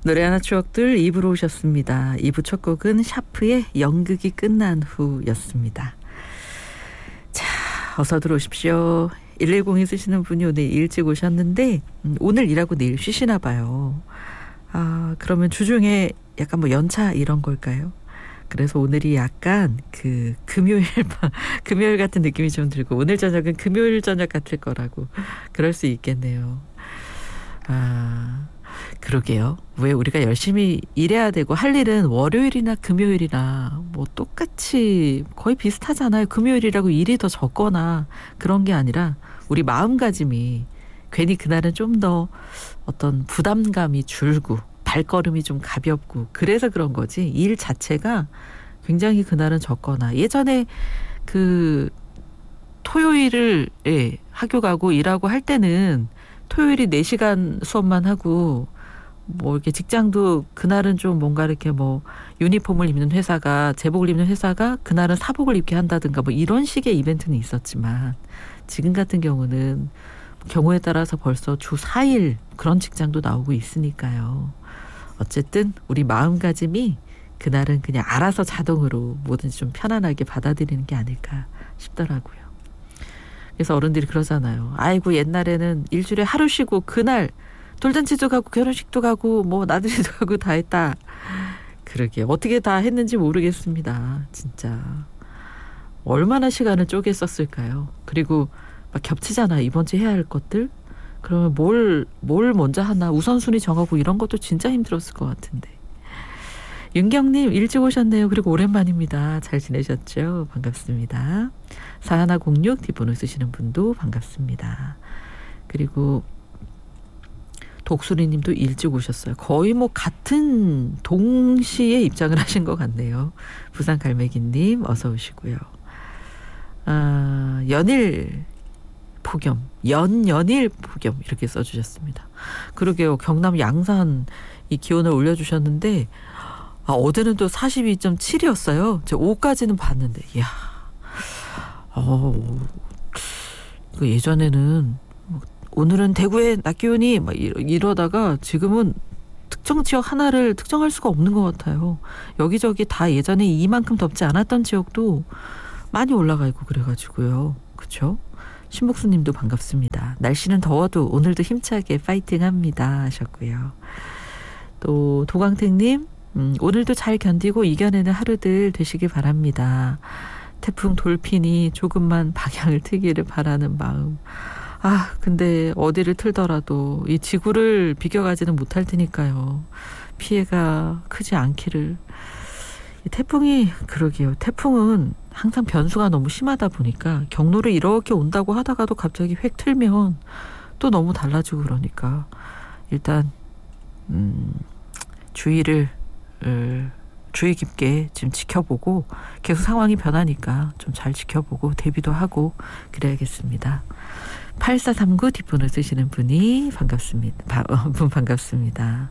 노래 하나 추억들 2부로 오셨습니다. 2부 첫 곡은 샤프의 연극이 끝난 후였습니다. 자, 어서 들어오십시오. 110에 쓰시는 분이 오늘 일찍 오셨는데 오늘 일하고 내일 쉬시나 봐요. 아, 그러면 주중에 약간 뭐 연차 이런 걸까요? 그래서 오늘이 약간 그 금요일 같은 느낌이 좀 들고 오늘 저녁은 금요일 저녁 같을 거라고 그럴 수 있겠네요. 아, 그러게요. 왜 우리가 열심히 일해야 되고 할 일은 월요일이나 금요일이나 뭐 똑같이 거의 비슷하잖아요. 금요일이라고 일이 더 적거나 그런 게 아니라 우리 마음가짐이 괜히 그날은 좀 더 어떤 부담감이 줄고 발걸음이 좀 가볍고 그래서 그런 거지 일 자체가 굉장히 그날은 적거나 예전에 그 토요일을 학교 가고 일하고 할 때는 토요일이 4시간 수업만 하고 뭐 이렇게 직장도 그날은 좀 뭔가 이렇게 뭐 유니폼을 입는 회사가 제복을 입는 회사가 그날은 사복을 입게 한다든가 뭐 이런 식의 이벤트는 있었지만 지금 같은 경우는 경우에 따라서 벌써 주 4일 그런 직장도 나오고 있으니까요. 어쨌든 우리 마음가짐이 그날은 그냥 알아서 자동으로 뭐든지 좀 편안하게 받아들이는 게 아닐까 싶더라고요. 그래서 어른들이 그러잖아요. 아이고 옛날에는 일주일에 하루 쉬고 그날 돌잔치도 가고 결혼식도 가고 뭐 나들이도 가고 다 했다. 그러게 어떻게 다 했는지 모르겠습니다. 진짜 얼마나 시간을 쪼개 썼을까요? 그리고 막 겹치잖아. 이번 주 해야 할 것들. 그러면 뭘 먼저 하나 우선순위 정하고 이런 것도 진짜 힘들었을 것 같은데. 윤경님 일찍 오셨네요. 그리고 오랜만입니다. 잘 지내셨죠? 반갑습니다. 4106 뒷번호 쓰시는 분도 반갑습니다. 그리고 독수리님도 일찍 오셨어요. 거의 뭐 같은 동시에 입장을 하신 것 같네요. 부산 갈매기님 어서 오시고요. 아, 연일 폭염 이렇게 써주셨습니다. 그러게요. 경남 양산 이 기온을 올려주셨는데 어제는 또 42.7이었어요. 제가 5까지는 봤는데 이야. 그 예전에는 오늘은 대구의 낮 기온이 막 이러다가 지금은 특정 지역 하나를 특정할 수가 없는 것 같아요. 여기저기 다 예전에 이만큼 덥지 않았던 지역도 많이 올라가 있고 그래가지고요. 그렇죠? 신복수님도 반갑습니다. 날씨는 더워도 오늘도 힘차게 파이팅합니다 하셨고요. 또 도광택님 오늘도 잘 견디고 이겨내는 하루들 되시길 바랍니다. 태풍 돌핀이 조금만 방향을 트기를 바라는 마음. 아 근데 어디를 틀더라도 이 지구를 비껴가지는 못할 테니까요. 피해가 크지 않기를. 이 태풍이 그러게요. 태풍은 항상 변수가 너무 심하다 보니까 경로를 이렇게 온다고 하다가도 갑자기 획 틀면 또 너무 달라지고 그러니까 일단 주의 깊게 지금 지켜보고 계속 상황이 변하니까 좀 잘 지켜보고 대비도 하고 그래야겠습니다. 8439 뒷번호 쓰시는 분이 반갑습니다. 반갑습니다.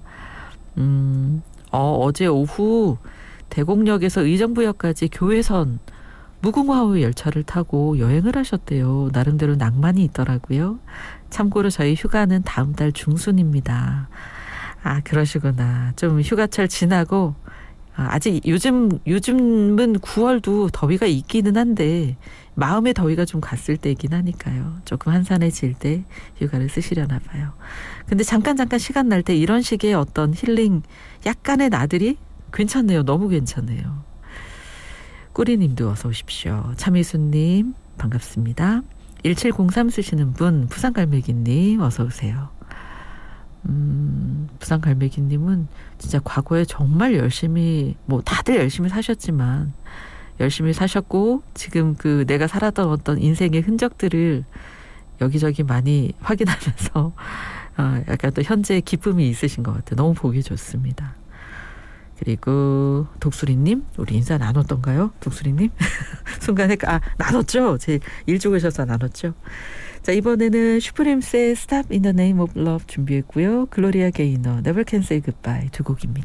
어제 오후 대곡역에서 의정부역까지 교외선 무궁화호 열차를 타고 여행을 하셨대요. 나름대로 낭만이 있더라고요. 참고로 저희 휴가는 다음 달 중순입니다. 아 그러시구나. 좀 휴가철 지나고 아직 요즘은 9월도 더위가 있기는 한데 마음의 더위가 좀 갔을 때이긴 하니까요. 조금 한산해질 때 휴가를 쓰시려나 봐요. 근데 잠깐 시간 날 때 이런 식의 어떤 힐링 약간의 나들이 괜찮네요. 너무 괜찮네요. 꾸리님도 어서 오십시오. 차미수님 반갑습니다. 1703 쓰시는 분 부산갈매기님 어서 오세요. 부산갈매기님은 진짜 과거에 정말 열심히 뭐 다들 열심히 사셨지만 열심히 사셨고 지금 그 내가 살았던 어떤 인생의 흔적들을 여기저기 많이 확인하면서 약간 또 현재의 기쁨이 있으신 것 같아요. 너무 보기 좋습니다. 그리고 독수리님 우리 인사 나눴던가요? 독수리님 순간에 나눴죠. 제일 일찍 오셔서 나눴죠. 자 이번에는 슈프림스의 Stop in the Name of Love 준비했고요. 글로리아 게이너 Never Can Say Goodbye 두 곡입니다.